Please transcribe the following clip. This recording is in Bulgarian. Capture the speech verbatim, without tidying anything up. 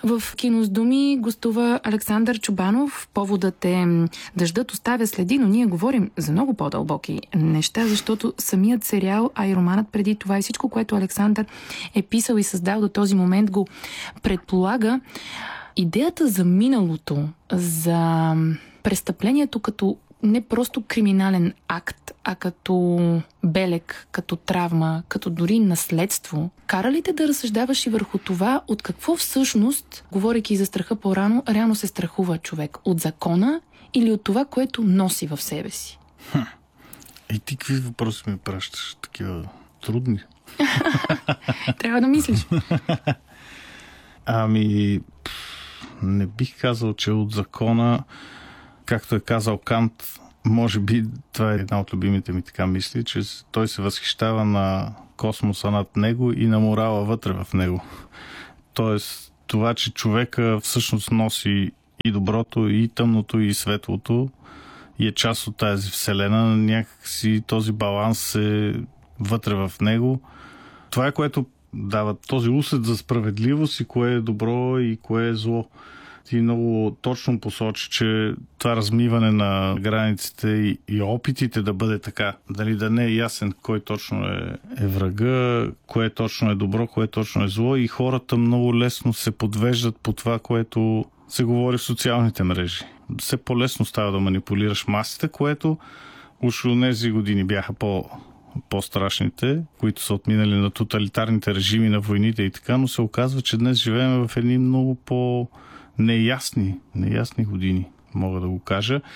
В Кино с думи гостува Александър Чобанов. Поводът е "Дъждът оставя следи", но ние говорим за много по-дълбоки неща, защото самият сериал, а и романът преди това и всичко, което Александър е писал и създал до този момент, го предполага. Идеята за миналото, за престъплението като не просто криминален акт, а като белег, като травма, като дори наследство. Кара ли те да разсъждаваш и върху това, от какво всъщност, говорейки за страха по-рано, реално се страхува човек? От закона или от това, което носи в себе си? Хм. И ти какви въпроси ми пращаш? Такива трудни. Трябва да мислиш. Ами, не бих казал, че от закона, както е казал Кант, може би това е една от любимите ми така мисли, че той се възхищава на космоса над него и на морала вътре в него. Тоест, това, че човека всъщност носи и доброто, и тъмното, и светлото, и е част от тази вселена, някакси този баланс е вътре в него. Това е, което дава този усет за справедливост и кое е добро и кое е зло. Ти много точно посочи, че това размиване на границите и, и опитите да бъде така, дали да не е ясен кой точно е, е врага, кое точно е добро, кое точно е зло, и хората много лесно се подвеждат по това, което се говори в социалните мрежи. Все по-лесно става да манипулираш масите, което уж от тези години бяха по по-страшните, които са отминали на тоталитарните режими, на войните и така, но се оказва, че днес живеем в едни много по- неясни, неясни години, мога да го кажа.